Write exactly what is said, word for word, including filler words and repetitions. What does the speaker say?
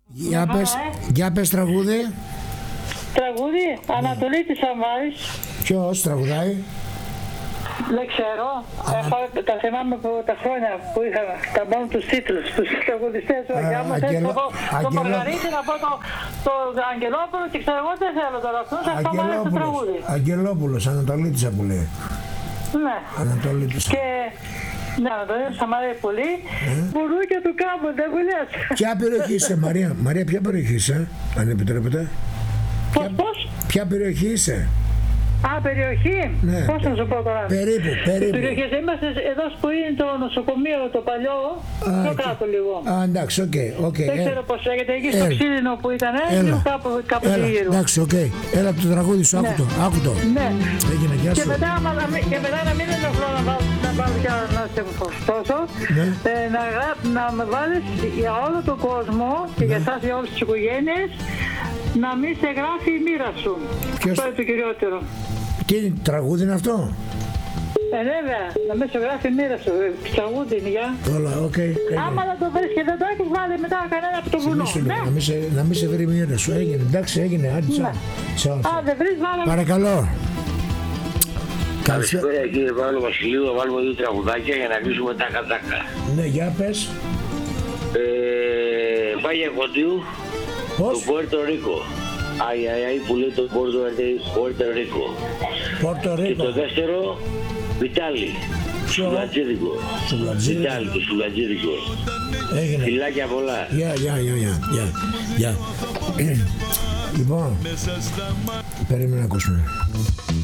Για πες, για πες τραγούδι. Τραγούδι, Ανατολή της Αμάρης. Ποιος τραγουδάει? Δεν ξέρω. Έχω, τα θυμάμαι από τα χρόνια που είχα τα μόνο τους τίτλους, τους τραγουδιστές. Για μου θες να πω το Μαργαρίτη, να πω το, το Αγγελόπουλο και ξέρω εγώ δεν θέλω τώρα αυτούς. Αυτό μου αρέσει το τραγούδι. Αγγελόπουλος, Ανατολίτησα που λέει. Ναι. Ανατολίτησα. Και ναι, Ανατολίτησα μ' αρέσει πολύ. Μπουρούκια του κάμπου, δεν μου λες. Ποια περιοχή είσαι, Μαρία? Μαρία, ποια περιοχή είσαι, αν επιτρέπετε? Πώς, πώς? Ποια περιοχή είσαι? Α, περιοχή. Ναι. Πώς να σου πω τώρα. Περίπου, περίπου. Περιοχές είμαστε εδώ που είναι το νοσοκομείο το παλιό, Α, πιο κάτω λίγο. Α, εντάξει, οκ, okay, οκ. Okay. Δεν ξέρω πώς λέγεται, εκεί στο Έλα. ξύλινο που ήταν, Έλα. λίγο κάπου, κάπου Έλα, γύρω. εντάξει, οκ. Okay. Έλα από το τραγούδι σου, άκου Ναι. το, άκου το. Ναι. Έγινε, γεια Και σου. μετά, άμα να μην- και μετά να μην ενοχλώ να βάλω, να βάλω κι άλλο να σε φορτώσω, Ναι. ε, να, γρά- να με βάλεις για όλο τον κόσμο και για εσάς για όλες τις οικογένειες να μην σε γράφει η μοίρα σου. Ποιος- Αυτό είναι το κυριότερο. Τι τραγούδι είναι αυτό? Ε, βέβαια, να μην σε γράφει η μοίρα σου. ε, Τραγούδι είναι, για. Όλα, οκ. Okay. Άμα δεν το βρεις και δεν το έχεις βάλει μετά κανένα από το βουνό. Ναι. Να μην σε, να μην σε βρει η μοίρα σου. Έγινε, εντάξει, έγινε. Άντε, τσάου. Τσάου. Α, δεν βρεις, βάλε. Παρακαλώ. Καλησπέρα. Καλησπέρα κύριε Παύλο Βασιλείου, θα βάλουμε δύο τραγουδάκια για να κλείσουμε τα κατάκα. Ναι, για πες. Ε, Πάγια Κοντιού, το Πώς? Πουέρτο Ρίκο. Αϊ, αϊ, αϊ, που λέει το Πουέρτο Ρίκο. Πόρτο Και Ρίκο. το δεύτερο, Βιτάλι. Ποιο? Σουλατζίδικο. Σουλατζίδικο. Βιτάλι, το Σουλατζίδικο. Έγινε. Φιλάκια πολλά. Γεια, γεια, γεια, γεια, γεια, γεια. Λοιπόν, περίμενα να ακούσουμε.